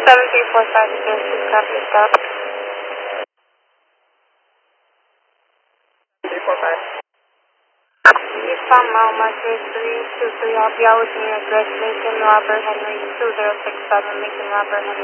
7345 against copy stop. 345. You found mile marker 323. I'll be out with me at destination Robert Henry 2067, Macon Robert Henry.